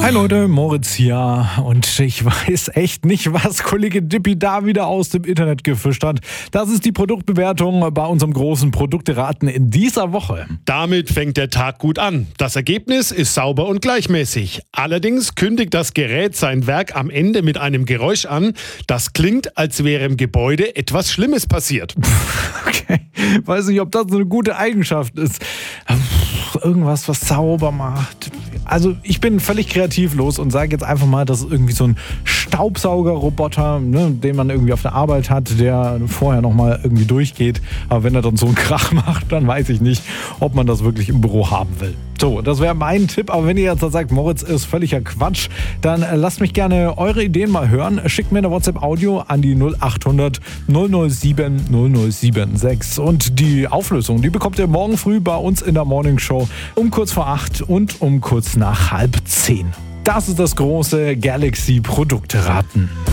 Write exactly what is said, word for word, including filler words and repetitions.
Hi Leute, Moritz hier und ich weiß echt nicht, was Kollege Dippi da wieder aus dem Internet gefischt hat. Das ist die Produktbewertung bei unserem großen Produkteraten in dieser Woche. Damit fängt der Tag gut an. Das Ergebnis ist sauber und gleichmäßig. Allerdings kündigt das Gerät sein Werk am Ende mit einem Geräusch an, das klingt, als wäre im Gebäude etwas Schlimmes passiert. Okay, weiß nicht, ob das eine gute Eigenschaft ist. Irgendwas, was sauber macht. Also ich bin völlig kreativlos und sage jetzt einfach mal, das ist irgendwie so ein Staubsaugerroboter, ne, den man irgendwie auf der Arbeit hat, der vorher nochmal irgendwie durchgeht. Aber wenn er dann so einen Krach macht, dann weiß ich nicht, ob man das wirklich im Büro haben will. So, das wäre mein Tipp. Aber wenn ihr jetzt sagt, Moritz ist völliger Quatsch, dann lasst mich gerne eure Ideen mal hören. Schickt mir eine WhatsApp-Audio an die null acht hundert null null sieben null null sieben sechs. Und die Auflösung, die bekommt ihr morgen früh bei uns in der Morning Show um kurz vor acht und um kurz nach halb zehn. Das ist das große Galaxy Produkteraten.